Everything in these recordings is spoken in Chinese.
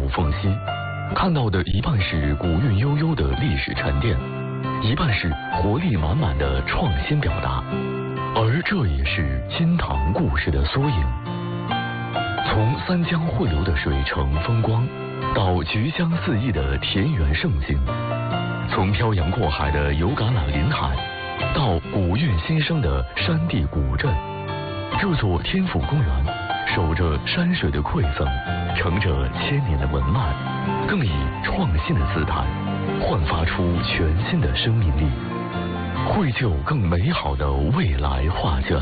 缝隙，看到的一半是古韵悠悠的历史沉淀，一半是活力满满的创新表达，而这也是金堂故事的缩影。从三江汇流的水城风光，到菊香四溢的田园盛景，从漂洋过海的油橄榄林海，到古韵新生的山地古镇，这座天府公园守着山水的馈赠，承着千年的文脉，更以创新的姿态焕发出全新的生命力，绘就更美好的未来画卷。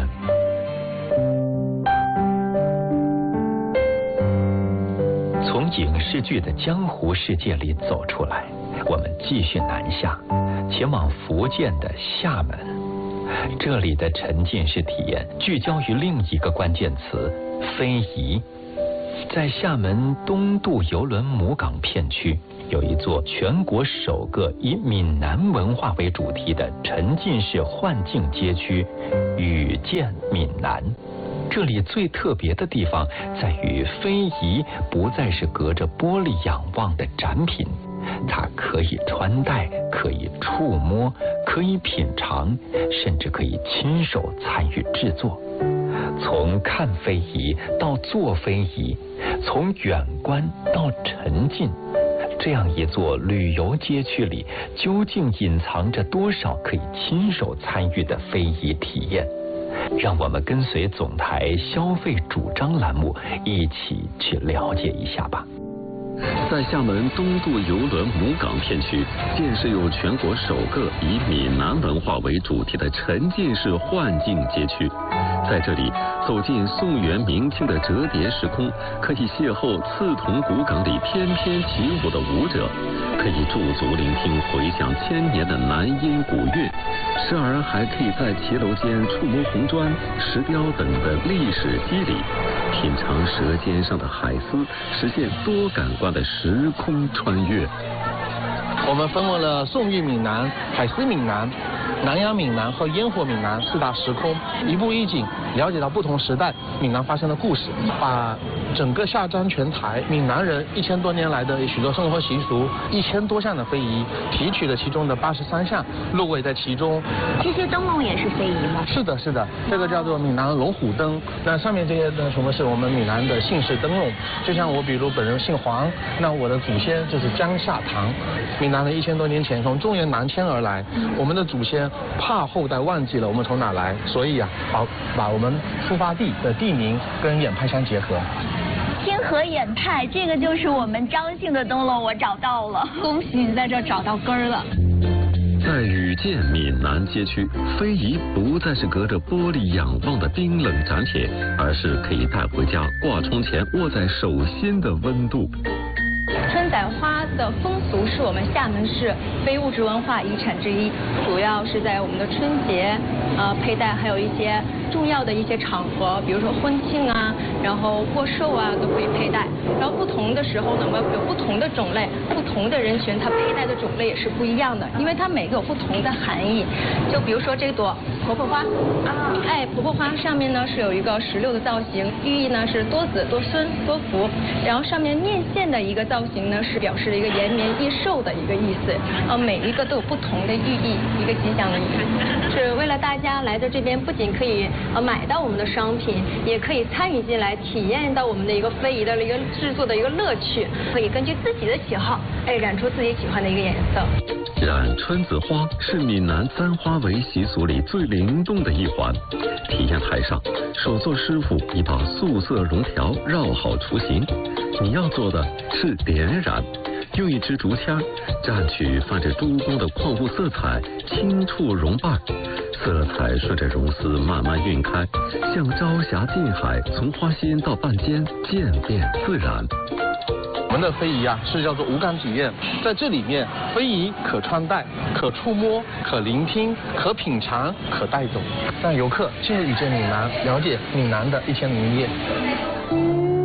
从影视剧的江湖世界里走出来，我们继续南下，前往福建的厦门。这里的沉浸式体验聚焦于另一个关键词——非遗。在厦门东渡邮轮母港片区，有一座全国首个以闽南文化为主题的沉浸式幻境街区——遇见闽南。这里最特别的地方在于，非遗不再是隔着玻璃仰望的展品，它可以穿戴，可以触摸，可以品尝，甚至可以亲手参与制作。从看非遗到做非遗，从远观到沉浸，这样一座旅游街区里，究竟隐藏着多少可以亲手参与的非遗体验？让我们跟随总台消费主张栏目一起去了解一下吧。 在厦门东渡邮轮母港片区，建设有全国首个以闽南文化为主题的沉浸式幻境街区。在这里，走进宋元明清的折叠时空，可以邂逅刺桐古港里翩翩起舞的舞者，可以驻足聆听回响千年的南音古韵，时而还可以在骑楼间触摸红砖、石雕等的历史肌理，品尝舌尖上的海丝，实现多感官的时空穿越。 我们分为了宋韵闽南、海丝闽南、南洋闽南和烟火闽南四大时空，一步一景了解到不同时代闽南发生的故事，把整个下漳全台闽南人1000多年来的许多生活习俗，1000多项的非遗，提取了其中的83项入围在其中。 这些灯笼也是非遗吗？ 是的，是的，这个叫做闽南龙虎灯。那上面这些呢，什么是我们闽南的姓氏灯笼？就像我，比如本人姓黄，那我的祖先就是江夏唐。闽南的1000多年前从中原南迁而来，我们的祖先怕后代忘记了我们从哪来，所以啊，把我们出发地的地名跟演派相结合。 天河演派，这个就是我们张姓的灯笼，我找到了，恭喜你在这找到根儿了。 在遇见闽南街区，非遗不再是隔着玻璃仰望的冰冷展品，而是可以带回家挂窗前握在手心的温度。 春仔花的风俗是我们厦门市非物质文化遗产之一，主要是在我们的春节佩戴，还有一些重要的一些场合，比如说婚庆啊，然后过寿啊都可以佩戴。然后不同的时候呢，有不同的种类，不同的人群他佩戴的种类也是不一样的，因为它每个有不同的含义。就比如说这朵婆婆花婆婆花上面呢是有一个16的造型，寓意呢是多子多孙多福，然后上面面线的一个造型呢是表示了一个延绵益寿的一个意思，每一个都有不同的寓意，一个吉祥的意思，是为了大家来到这边不仅可以买到我们的商品，也可以参与进来体验到我们的一个非遗的一个制作的一个乐趣，可以根据自己的喜好染出自己喜欢的一个颜色。 染春子花是闽南簪花围习俗里最灵动的一环。体验台上，手作师傅已把素色绒条绕好雏形，你要做的是点染，用一支竹签蘸取泛着珠光的矿物色彩，轻触绒瓣，色彩顺着绒丝慢慢晕开，像朝霞近海，从花心到瓣尖，渐变自然。 我们的非遗啊是叫做无感体验，在这里面非遗可穿戴、可触摸、可聆听、可品尝、可带走，让游客进入遇见闽南，了解闽南的1000年一夜。